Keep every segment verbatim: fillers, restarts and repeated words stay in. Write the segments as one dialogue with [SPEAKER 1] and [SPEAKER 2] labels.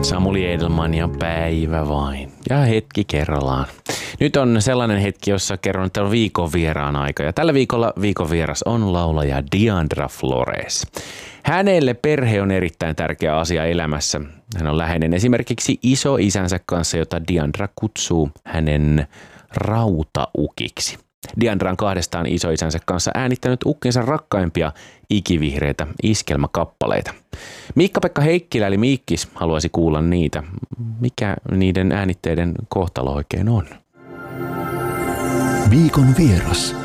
[SPEAKER 1] Samuli Edelman ja päivä vain. Ja hetki kerrallaan. Nyt on sellainen hetki, jossa kerron, että on viikon vieraan aika. Ja tällä viikolla viikon vieras on laulaja Diandra Flores. Hänelle perhe on erittäin tärkeä asia elämässä. Hän on läheinen esimerkiksi isoisänsä kanssa, jota Diandra kutsuu hänen rautaukiksi. Diandra on kahdestaan isoisänsä kanssa äänittänyt ukkinsa rakkaimpia ikivihreitä iskelmäkappaleita. Miikka-Pekka Heikkilä eli Miikkis haluaisi kuulla niitä. Mikä niiden äänitteiden kohtalo oikein on?
[SPEAKER 2] Viikon vieras.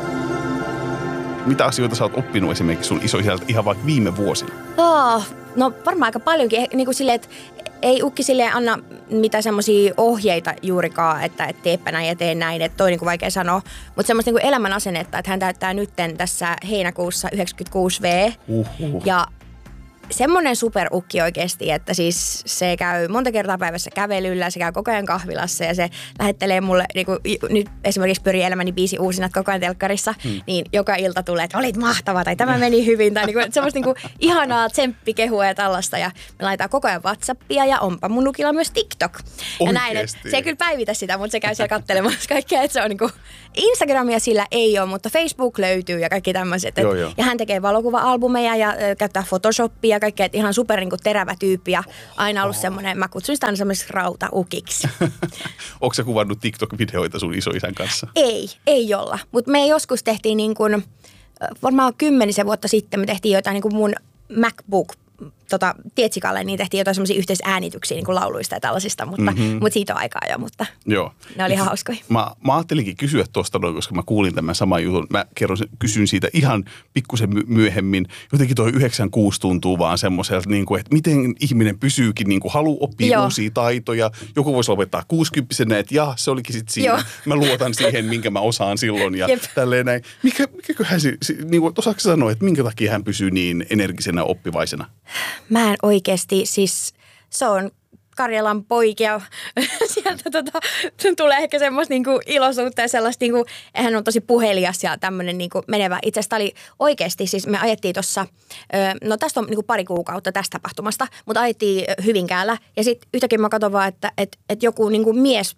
[SPEAKER 3] Mitä asioita sä oot oppinut esimerkiksi sun isoisältä ihan vaikka viime vuosina?
[SPEAKER 4] Oh, no varmaan aika paljonkin. Niin kuin silleen, että ei ukki silleen anna mitään semmoisia ohjeita juurikaan, että et teepä näin ja tee näin. Että toi on niin kuin vaikea sanoa. Mutta semmoista niin kuin elämän asennetta, että hän täyttää nytten tässä heinäkuussa yhdeksänkymmentäkuusi vuotta.
[SPEAKER 3] Uhuh.
[SPEAKER 4] Ja semmoinen superukki oikeasti, että siis se käy monta kertaa päivässä kävelyllä, se käy koko ajan kahvilassa ja se lähettelee mulle, niin kuin nyt esimerkiksi pyörii elämäni biisi uusinat koko ajan telkkarissa, hmm. niin joka ilta tulee, että olit mahtava tai tämä meni hyvin tai niin kuin, semmoista niin kuin ihanaa tsemppikehua ja tällaista ja me laitetaan koko ajan WhatsAppia ja onpa mun ukilla myös TikTok. Ja näin, että se ei kyllä päivitä sitä, mutta se käy siellä katselemassa kaikkea, että se on niin kuin Instagramia sillä ei ole, mutta Facebook löytyy ja kaikki tämmöiset. Joo, joo. Ja hän tekee valokuva-albumeja ja ö, käyttää Photoshopia ja kaikkea, että ihan super niin kuin terävä tyyppi ja aina ollut semmoinen, mä kutsun sitä aina semmoiseksi rautaukiksi.
[SPEAKER 3] Onko sä kuvannut TikTok-videoita sun isoisän kanssa?
[SPEAKER 4] Ei, ei olla. Mutta me joskus tehtiin niin kuin, varmaan kymmenisen vuotta sitten me tehtiin jotain niin kuin mun MacBook tota, Tietsikalle, niin tehtiin jotain semmoisia yhteisäänityksiä niin kuin lauluista ja tällaisista, mutta, mm-hmm. mutta siitä on aikaa jo, mutta
[SPEAKER 3] joo.
[SPEAKER 4] Ne oli ihan hauskoja.
[SPEAKER 3] Mä, mä ajattelinkin kysyä tuosta noin, koska mä kuulin tämän saman jutun. Mä kerron, kysyn siitä ihan pikkusen myöhemmin. Jotenkin toi yhdeksänkymmentäkuusi tuntuu vaan semmoiselta, niin kuin, että miten ihminen pysyykin, niin kuin haluaa oppia joo. uusia taitoja. Joku voisi opettaa kuusikymppisenä, että jah, se olikin sitten siinä. Joo. Mä luotan siihen, minkä mä osaan silloin ja Jep. tälleen näin. Mikä, mikäköhän se, niin kuin, osaatko sanoa, että minkä takia hän pysyy niin energisenä oppivaisena?
[SPEAKER 4] Mä en oikeasti, siis se on Karjalan poikia, sieltä tota, tulee ehkä semmoista niinku iloisuutta ja sellaista, niinku, hän on tosi puhelias ja tämmöinen niinku menevä. Itse asiassa oli oikeasti, siis me ajettiin tuossa, no tästä on niinku pari kuukautta tästä tapahtumasta, mutta ajettiin Hyvinkäällä ja sitten yhtäkkiä mä katson vaan, että et, et joku niinku mies,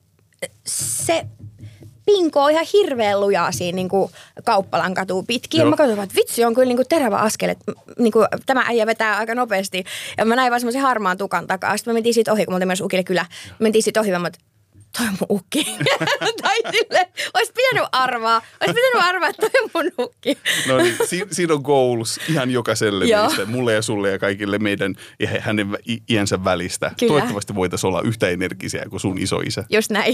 [SPEAKER 4] se pinkoo ihan hirveän lujaa siinä niin kuin Kauppalan katua pitkin. Joo. Mä katsoin, että vitsi on kyllä niin kuin terävä askel, että niin kuin, tämä äijä vetää aika nopeasti. Ja mä näin vaan semmoisen harmaan tukan takaa. Sitten me mentiin siitä ohi, kun me oltiin myös ukille kylä. Mentiin siitä ohi, vaan mä että toi on mun ukki. Tai silleen, olisi pitänyt arvaa. Olisi pitänyt arvaa, että toi on mun ukki.
[SPEAKER 3] No niin, si- siinä on goals ihan jokaiselle meistä. Mulle ja sulle ja kaikille meidän ja hänen iänsä välistä. Kyllä. Toivottavasti voitaisiin olla yhtä energisiä kuin sun isoisä.
[SPEAKER 4] Just näin.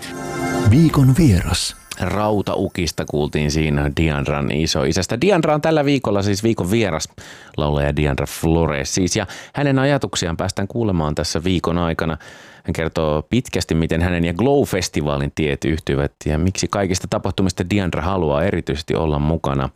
[SPEAKER 2] Viikon vieras.
[SPEAKER 1] Rautaukista kuultiin siinä Diandran isoisästä. Diandra on tällä viikolla siis viikon vieras, laulaja Diandra Flores siis, ja hänen ajatuksiaan päästään kuulemaan tässä viikon aikana. Hän kertoo pitkästi, miten hänen ja Glow-festivaalin tiet yhtyvät ja miksi kaikista tapahtumista Diandra haluaa erityisesti olla mukana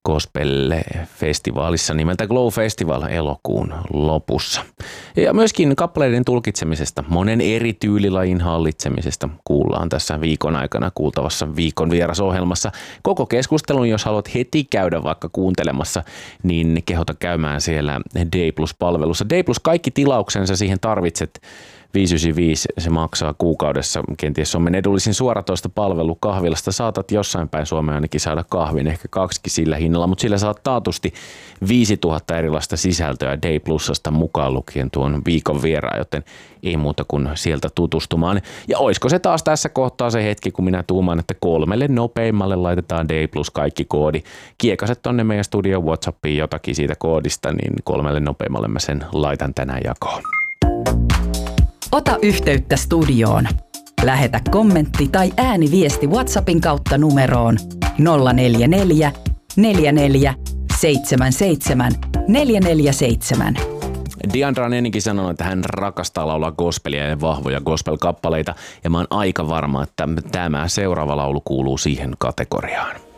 [SPEAKER 1] gospel-festivaalissa nimeltä Glow Festival elokuun lopussa. Ja myöskin kappaleiden tulkitsemisesta, monen eri tyylilajin hallitsemisesta kuullaan tässä viikon aikana kuultavassa viikon vierasohjelmassa. Koko keskustelun, jos haluat heti käydä vaikka kuuntelemassa, niin kehota käymään siellä D Plus-palvelussa. D Plus kaikki tilauksensa siihen tarvitset. viisi yhdeksänkymmentäviisi se maksaa kuukaudessa. Kenties Suomen edullisin suoratoista palvelu kahvilasta. Saatat jossain päin Suomea ainakin saada kahvin, ehkä kaksikin sillä hinnalla, mutta sillä saat taatusti viisituhatta erilaista sisältöä D Plusasta mukaan lukien tuon viikon vieraan, joten ei muuta kuin sieltä tutustumaan. Ja oisko se taas tässä kohtaa se hetki, kun minä tuumaan, että kolmelle nopeimmalle laitetaan D Plus kaikki koodi. Kiekaset tonne meidän studio WhatsAppiin jotakin siitä koodista, niin kolmelle nopeimmalle mä sen laitan tänään jakoon.
[SPEAKER 5] Ota yhteyttä studioon. Lähetä kommentti tai ääniviesti WhatsAppin kautta numeroon nolla neljä neljä, neljä neljä, seitsemän seitsemän, neljä neljä seitsemän.
[SPEAKER 1] Diandra on ennenkin sanonut, että hän rakastaa laulaa gospelia ja vahvoja gospel-kappaleita, ja mä oon aika varma, että tämä seuraava laulu kuuluu siihen kategoriaan.